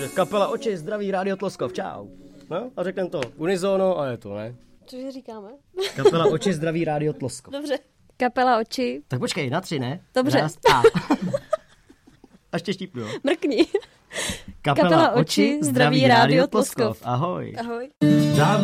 Kapela Oči, zdraví, Rádio Tloskov, čau. No a řekneme to unizono a je to, ne? Cože říkáme? Kapela Oči, zdraví, Rádio Tloskov. Dobře. Kapela Oči. Tak počkej, na 3, ne? Dobře. Raz, a. Ještě štípnu, jo? Mrkni. Kapela Oči, zdraví, Rádio Tloskov. Ahoj. Ahoj.